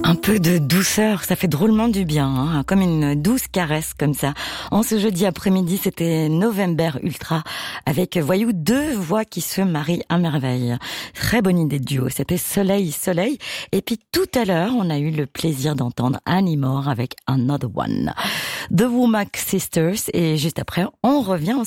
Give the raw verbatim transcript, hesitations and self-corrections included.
Un peu de douceur, ça fait drôlement du bien, hein, comme une douce caresse comme ça. En ce jeudi après-midi, c'était November Ultra avec, voyou, deux voix qui se marient à merveille. Très bonne idée de duo, c'était Soleil Soleil. Et puis tout à l'heure, on a eu le plaisir d'entendre Annie Moore avec Another One. The Womack Sisters, et juste après, on revient au